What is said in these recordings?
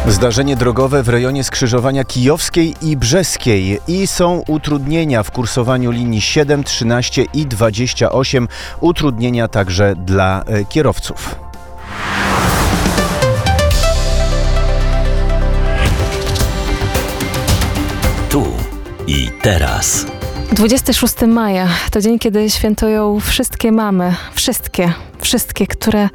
Zdarzenie drogowe w rejonie skrzyżowania Kijowskiej i Brzeskiej i są utrudnienia w kursowaniu linii 7, 13 i 28. Utrudnienia także dla kierowców. Tu i teraz. 26 maja to dzień, kiedy świętują wszystkie mamy. Wszystkie,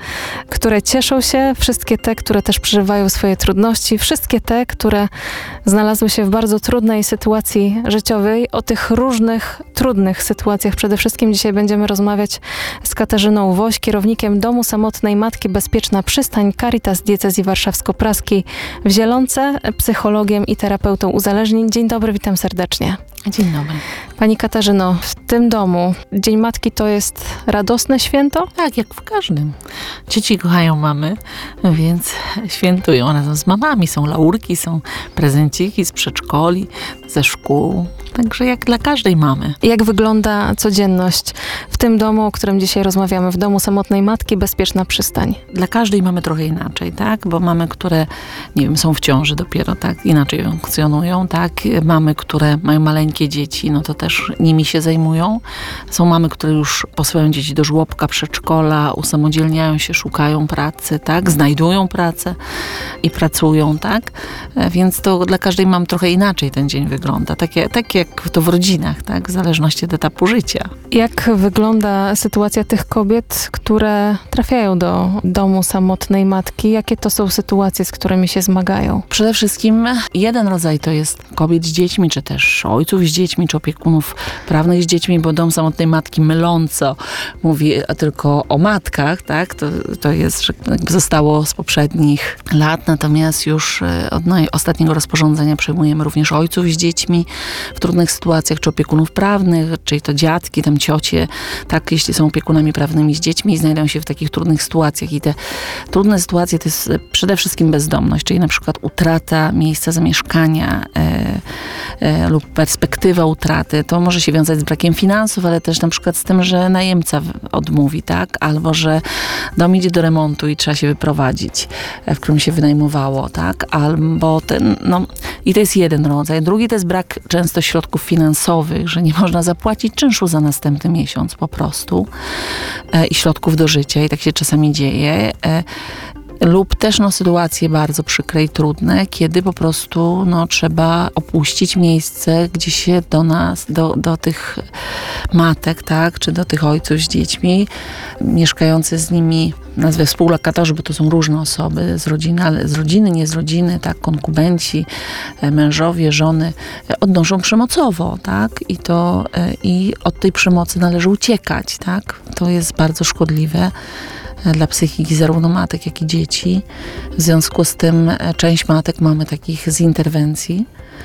które cieszą się, wszystkie te, które też przeżywają swoje trudności, wszystkie te, które znalazły się w bardzo trudnej sytuacji życiowej. O tych różnych, trudnych sytuacjach przede wszystkim dzisiaj będziemy rozmawiać z Katarzyną Woś, kierownikiem Domu Samotnej Matki Bezpieczna Przystań Caritas Diecezji Warszawsko-Praskiej w Zielonce, psychologiem i terapeutą uzależnień. Dzień dobry, witam serdecznie. Dzień dobry. Pani Katarzyno, w tym domu Dzień Matki to jest radosne święto? Tak, jak w każdym. Dzieci kochają mamy, więc świętują razem z mamami. Są laurki, są prezenciki z przedszkoli, ze szkół. Także jak dla każdej mamy. Jak wygląda codzienność w tym domu, o którym dzisiaj rozmawiamy, w Domu Samotnej Matki Bezpieczna Przystań? Dla każdej mamy trochę inaczej, tak? Bo mamy, które, nie wiem, są w ciąży dopiero, tak? Inaczej funkcjonują, tak? Mamy, które mają maleńkie dzieci, no to też nimi się zajmują. Są mamy, które już posyłają dzieci do żłobka, przedszkola, usamodzielniają się, szukają pracy, tak? Znajdują pracę i pracują, tak? Więc to dla każdej mam trochę inaczej ten dzień wygląda. Tak jak to w rodzinach, tak? W zależności od etapu życia. Jak wygląda sytuacja tych kobiet, które trafiają do Domu Samotnej Matki? Jakie to są sytuacje, z którymi się zmagają? Przede wszystkim jeden rodzaj to jest kobiet z dziećmi, czy też ojców z dziećmi, czy opiekunów prawnych z dziećmi, bo Dom Samotnej Matki myląco mówi tylko o matkach, tak? To jest, że zostało z poprzednich lat, natomiast już od ostatniego rozporządzenia przejmujemy również ojców z dziećmi w trudnych sytuacjach, czy opiekunów prawnych, czyli to dziadki, tam ciocie, tak, jeśli są opiekunami prawnymi z dziećmi i znajdują się w takich trudnych sytuacjach. I te trudne sytuacje to jest przede wszystkim bezdomność, czyli na przykład utrata miejsca zamieszkania lub perspektywa utraty. To może się wiązać z brakiem finansów, ale też na przykład z tym, że najemca odmówi, tak, albo że dom idzie do remontu i trzeba się wyprowadzić, w którym się wynajmowało, tak, albo i to jest jeden rodzaj. Drugi to jest brak często środków finansowych, że nie można zapłacić czynszu za następny miesiąc po prostu i środków do życia i tak się czasami dzieje. Lub też sytuacje bardzo przykre i trudne, kiedy po prostu trzeba opuścić miejsce, gdzie się do tych matek, tak, czy do tych ojców z dziećmi, mieszkający z nimi, nazwę współlokatorzy, bo to są różne osoby z rodziny, ale z rodziny, nie z rodziny, tak, konkubenci, mężowie, żony, odnoszą przemocowo, tak, i od tej przemocy należy uciekać, tak, to jest bardzo szkodliwe dla psychiki zarówno matek, jak i dzieci. W związku z tym część matek mamy takich z interwencji,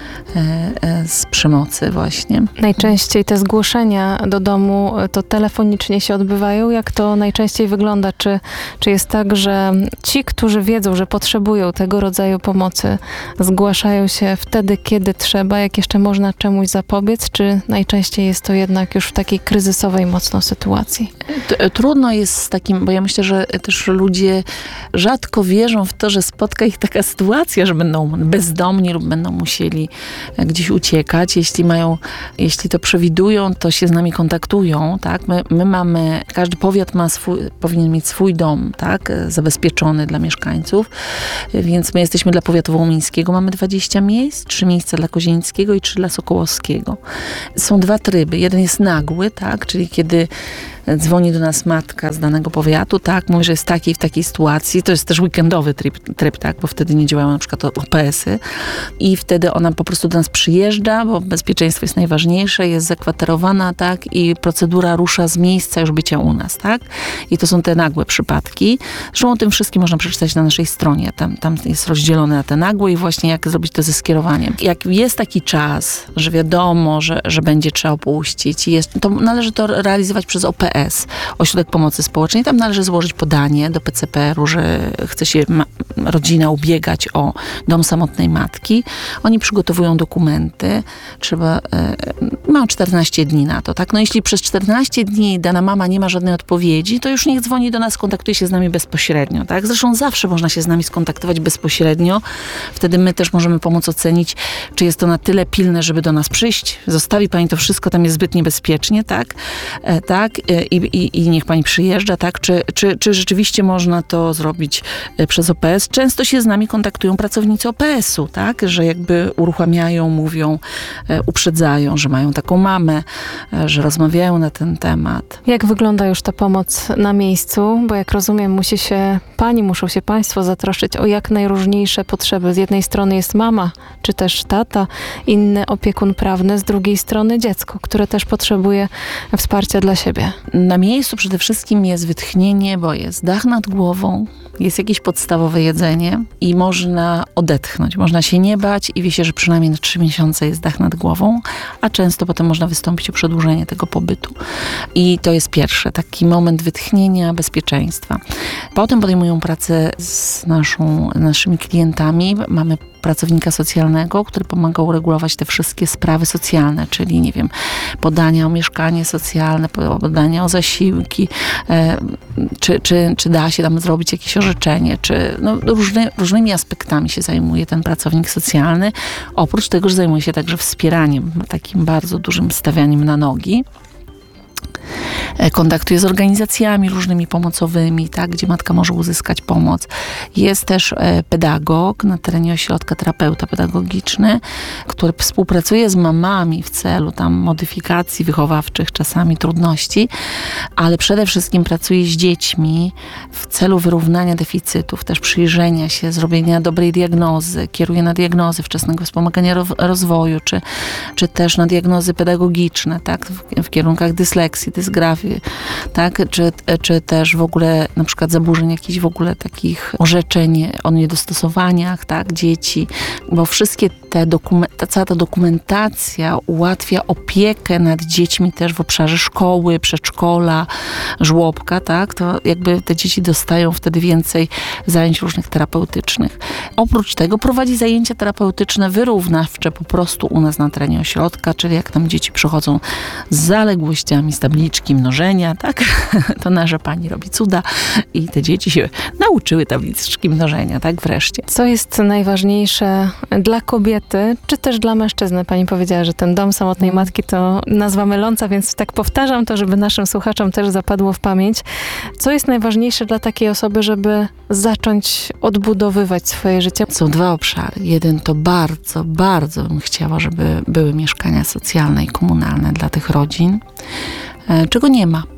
z przemocy właśnie. Najczęściej te zgłoszenia do domu to telefonicznie się odbywają? Jak to najczęściej wygląda? Czy jest tak, że ci, którzy wiedzą, że potrzebują tego rodzaju pomocy, zgłaszają się wtedy, kiedy trzeba, jak jeszcze można czemuś zapobiec? Czy najczęściej jest to jednak już w takiej kryzysowej mocno sytuacji? Trudno jest z takim, bo ja myślę, że też ludzie rzadko wierzą w to, że spotka ich taka sytuacja, że będą bezdomni lub będą musieli gdzieś uciekać. Jeśli to przewidują, to się z nami kontaktują, tak? My mamy, każdy powiat powinien mieć swój dom, tak? Zabezpieczony dla mieszkańców, więc my jesteśmy dla powiatu wołomińskiego, mamy 20 miejsc, 3 miejsca dla Kozienickiego i 3 dla Sokołowskiego. Są 2 tryby. Jeden jest nagły, tak? Czyli kiedy dzwoni do nas matka z danego powiatu, tak, mówi, że jest w takiej sytuacji. To jest też weekendowy tryb, tak, bo wtedy nie działają na przykład OPS-y i wtedy ona po prostu do nas przyjeżdża, bo bezpieczeństwo jest najważniejsze, jest zakwaterowana, tak, i procedura rusza z miejsca już bycia u nas, tak. I to są te nagłe przypadki. Zresztą o tym wszystkim można przeczytać na naszej stronie. Tam jest rozdzielone na te nagłe i właśnie jak zrobić to ze skierowaniem. Jak jest taki czas, że wiadomo, że będzie trzeba opuścić, to należy to realizować przez OPS, Ośrodek Pomocy Społecznej. Tam należy złożyć podanie do PCPR-u, że chce się rodzina ubiegać o dom samotnej matki. Oni przygotowują dokumenty. Mają 14 dni na to, tak? No jeśli przez 14 dni dana mama nie ma żadnej odpowiedzi, to już niech dzwoni do nas, kontaktuje się z nami bezpośrednio, tak? Zresztą zawsze można się z nami skontaktować bezpośrednio. Wtedy my też możemy pomóc ocenić, czy jest to na tyle pilne, żeby do nas przyjść. Zostawi pani to wszystko, tam jest zbyt niebezpiecznie, tak? I niech pani przyjeżdża, tak? Czy rzeczywiście można to zrobić przez OPS? Często się z nami kontaktują pracownicy OPS-u, tak? Że jakby uruchamiają, mówią, uprzedzają, że mają taką mamę, że rozmawiają na ten temat. Jak wygląda już ta pomoc na miejscu? Bo jak rozumiem, muszą się państwo zatroszczyć o jak najróżniejsze potrzeby. Z jednej strony jest mama, czy też tata, inny opiekun prawny, z drugiej strony dziecko, które też potrzebuje wsparcia dla siebie. Na miejscu przede wszystkim jest wytchnienie, bo jest dach nad głową, jest jakieś podstawowe jedzenie i można odetchnąć. Można się nie bać i wie się, że przynajmniej na 3 miesiące jest dach nad głową, a często potem można wystąpić o przedłużenie tego pobytu. I to jest pierwszy taki moment wytchnienia, bezpieczeństwa. Potem podejmują pracę z naszymi klientami. Mamy pracownika socjalnego, który pomaga uregulować te wszystkie sprawy socjalne, czyli nie wiem, podania o mieszkanie socjalne, podania o zasiłki, czy da się tam zrobić jakieś orzeczenie, czy różnymi aspektami się zajmuje ten pracownik socjalny. Oprócz tego, że zajmuje się także wspieraniem, takim bardzo dużym stawianiem na nogi. Kontaktuje z organizacjami różnymi pomocowymi, tak, gdzie matka może uzyskać pomoc. Jest też pedagog na terenie ośrodka, terapeuta pedagogiczny, który współpracuje z mamami w celu tam modyfikacji wychowawczych, czasami trudności, ale przede wszystkim pracuje z dziećmi w celu wyrównania deficytów, też przyjrzenia się, zrobienia dobrej diagnozy, kieruje na diagnozy wczesnego wspomagania rozwoju, czy też na diagnozy pedagogiczne, tak, w kierunkach dysleksji, dysgrafii, tak, czy też w ogóle na przykład zaburzeń jakichś w ogóle takich orzeczeń o niedostosowaniach, tak, dzieci, bo wszystkie cała ta dokumentacja ułatwia opiekę nad dziećmi też w obszarze szkoły, przedszkola, żłobka, tak, to jakby te dzieci dostają wtedy więcej zajęć różnych terapeutycznych. Oprócz tego prowadzi zajęcia terapeutyczne wyrównawcze po prostu u nas na terenie ośrodka, czyli jak tam dzieci przychodzą z zaległościami, z tabliczki mnożenia, tak, to nasza pani robi cuda i te dzieci się nauczyły tabliczki mnożenia, tak, wreszcie. Co jest najważniejsze dla kobiety, czy też dla mężczyzny? Pani powiedziała, że ten dom samotnej matki to nazwa myląca, więc tak powtarzam to, żeby naszym słuchaczom też zapadło w pamięć. Co jest najważniejsze dla takiej osoby, żeby zacząć odbudowywać swoje życie? Są 2 obszary. Jeden to bardzo, bardzo bym chciała, żeby były mieszkania socjalne i komunalne dla tych rodzin, czego nie ma.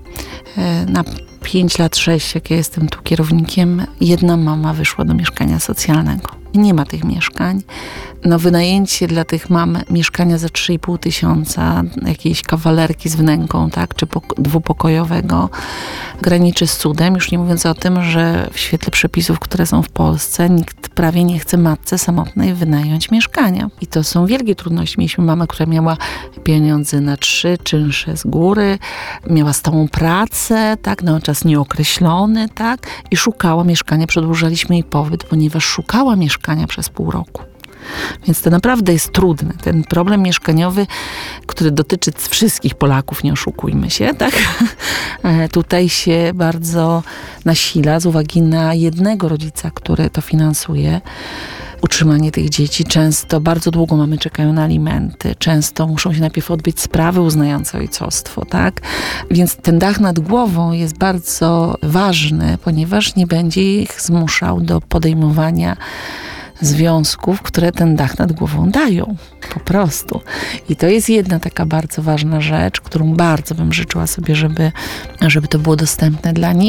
Na 5 lat, 6, jak ja jestem tu kierownikiem, 1 mama wyszła do mieszkania socjalnego. Nie ma tych mieszkań. Wynajęcie dla tych mam mieszkania za 3,5 tysiąca, jakiejś kawalerki z wnęką, tak, czy dwupokojowego, graniczy z cudem. Już nie mówiąc o tym, że w świetle przepisów, które są w Polsce, nikt prawie nie chce matce samotnej wynająć mieszkania. I to są wielkie trudności. Mieliśmy mamę, która miała pieniądze na 3 czynsze z góry, miała stałą pracę, tak, na czas nieokreślony, tak, i szukała mieszkania. Przedłużaliśmy jej pobyt, ponieważ szukała mieszkania przez pół roku. Więc to naprawdę jest trudne. Ten problem mieszkaniowy, który dotyczy wszystkich Polaków, nie oszukujmy się, tak? Tutaj się bardzo nasila z uwagi na jednego rodzica, który to finansuje. Utrzymanie tych dzieci. Często bardzo długo mamy czekają na alimenty. Często muszą się najpierw odbyć sprawy uznające ojcostwo, tak? Więc ten dach nad głową jest bardzo ważny, ponieważ nie będzie ich zmuszał do podejmowania związków, które ten dach nad głową dają. Po prostu. I to jest jedna taka bardzo ważna rzecz, którą bardzo bym życzyła sobie, żeby to było dostępne dla nich.